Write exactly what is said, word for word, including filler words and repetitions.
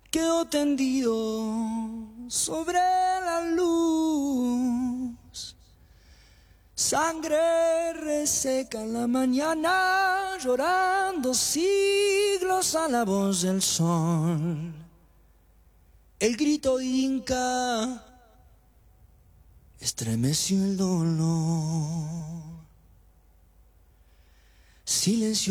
quedó tendido sobre la luz. Sangre reseca en la mañana, llorando siglos a la voz del sol. El grito inca estremeció el dolor. Silencio.